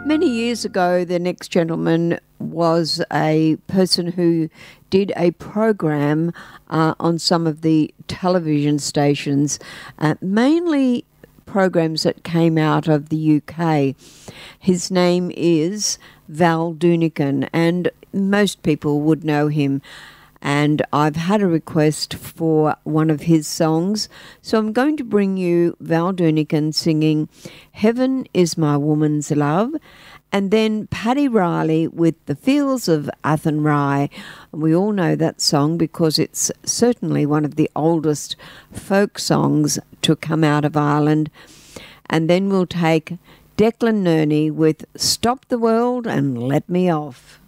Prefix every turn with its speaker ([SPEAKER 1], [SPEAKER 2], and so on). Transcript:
[SPEAKER 1] Many years ago, the next gentleman was a person who did a program on some of the television stations, mainly programs that came out of the UK. His name is Val Doonican, and most people would know him. And I've had a request for one of his songs, so I'm going to bring you Val Doonican singing Heaven is My Woman's Love, and then Paddy Riley with The Fields of Athenry. And we all know that song because it's certainly one of the oldest folk songs to come out of Ireland. And then we'll take Declan Nerney with Stop the World and Let Me Off.